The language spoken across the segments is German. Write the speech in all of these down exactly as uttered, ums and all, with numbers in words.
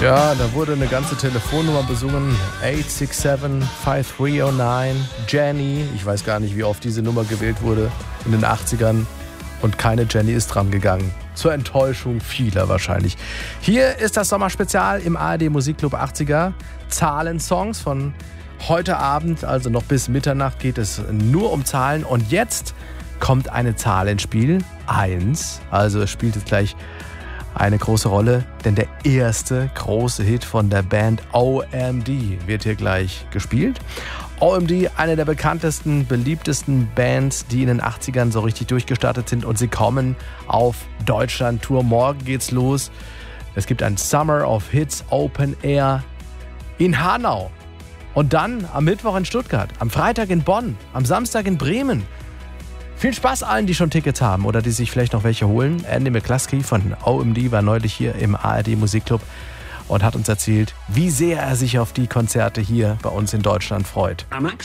Ja, da wurde eine ganze Telefonnummer besungen. acht sechs sieben, fünf drei null neun. Jenny. Ich weiß gar nicht, wie oft diese Nummer gewählt wurde in den achtzigern. Und keine Jenny ist dran gegangen. Zur Enttäuschung vieler wahrscheinlich. Hier ist das Sommerspezial im A R D Musikclub achtziger. Zahlensongs von heute Abend, also noch bis Mitternacht geht es nur um Zahlen. Und jetzt kommt eine Zahl ins Spiel. Eins. Also es spielt jetzt gleich eine große Rolle, denn der erste große Hit von der Band O M D wird hier gleich gespielt. O M D, eine der bekanntesten, beliebtesten Bands, die in den achtzigern so richtig durchgestartet sind, und sie kommen auf Deutschland-Tour. Morgen geht's los. Es gibt ein Summer of Hits Open Air in Hanau und dann am Mittwoch in Stuttgart, am Freitag in Bonn, am Samstag in Bremen. Viel Spaß allen, die schon Tickets haben oder die sich vielleicht noch welche holen. Andy McCluskey von O M D war neulich hier im A R D Musikclub und hat uns erzählt, wie sehr er sich auf die Konzerte hier bei uns in Deutschland freut.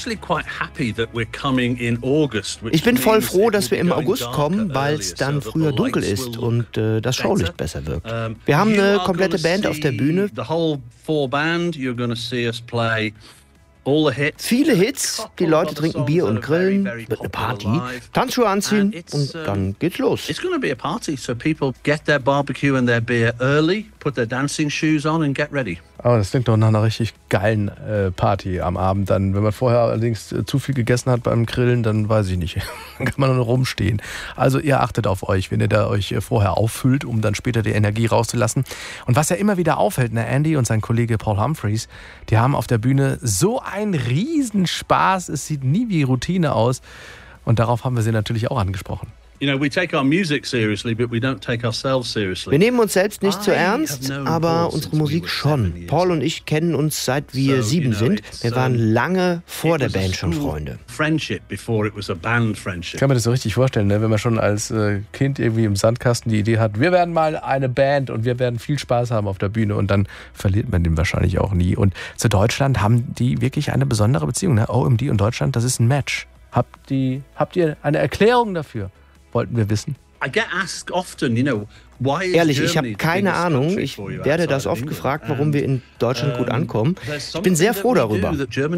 Ich bin voll froh, dass wir im August kommen, weil es dann früher dunkel ist und äh, das Showlicht besser wirkt. Wir haben eine komplette Band auf der Bühne. Viele Hits, die Leute trinken Bier und grillen, wird eine Party, Tanzschuhe anziehen und dann geht's los. It's going to be a party, so people get their barbecue and their beer early, put their dancing shoes on and get ready. Aber das klingt doch nach einer richtig geilen äh, Party am Abend. Dann, wenn man vorher allerdings äh, zu viel gegessen hat beim Grillen, dann weiß ich nicht. Dann kann man nur rumstehen. Also ihr achtet auf euch, wenn ihr da euch äh, vorher auffüllt, um dann später die Energie rauszulassen. Und was ja immer wieder auffällt, ne, Andy und sein Kollege Paul Humphreys, die haben auf der Bühne so einen Riesenspaß. Es sieht nie wie Routine aus. Und darauf haben wir sie natürlich auch angesprochen. You know, we take our music seriously, but we don't take ourselves seriously. Wir nehmen uns selbst nicht zu ernst, aber unsere Musik schon. Paul und ich kennen uns seit wir sieben sind. Wir waren lange vor der Band schon Freunde. Ich kann mir das so richtig vorstellen, ne? Wenn man schon als äh, Kind irgendwie im Sandkasten die Idee hat, wir werden mal eine Band und wir werden viel Spaß haben auf der Bühne, und dann verliert man den wahrscheinlich auch nie. Und zu Deutschland haben die wirklich eine besondere Beziehung. Ne? O M D und Deutschland, das ist ein Match. Habt, die, habt ihr eine Erklärung dafür? Wollten wir wissen. Ehrlich, ich habe keine Ahnung. Ich werde das oft gefragt, warum wir in Deutschland gut ankommen. Ich bin sehr froh darüber.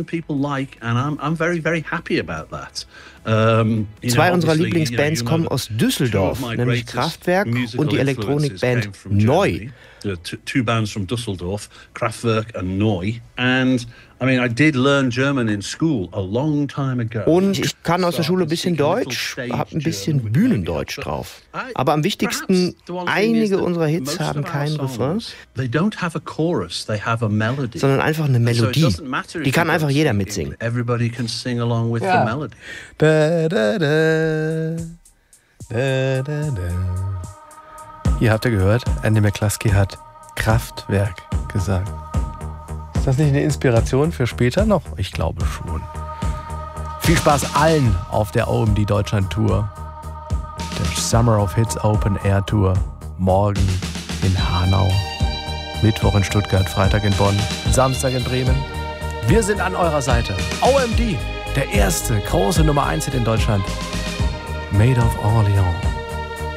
Zwei unserer Lieblingsbands kommen aus Düsseldorf, nämlich Kraftwerk und die Elektronikband Neu. Two bands from Düsseldorf, Kraftwerk and Neu. And I mean, I did learn German in school a long time ago. Und ich kann aus der Schule ein bisschen Deutsch, habe ein bisschen Bühnendeutsch drauf. Aber am wichtigsten, einige unserer Hits haben keinen Refrain, sondern einfach eine Melodie. Die kann einfach jeder mitsingen. Everybody can sing along with the melody. Da, da, da. Da, da, da. Ihr habt ja gehört, Andy McCluskey hat Kraftwerk gesagt. Ist das nicht eine Inspiration für später noch? Ich glaube schon. Viel Spaß allen auf der O M D Deutschland Tour. Der Summer of Hits Open Air Tour. Morgen in Hanau, Mittwoch in Stuttgart, Freitag in Bonn, Samstag in Bremen. Wir sind an eurer Seite. O M D, der erste große Nummer eins Hit in Deutschland. Made of Orleans.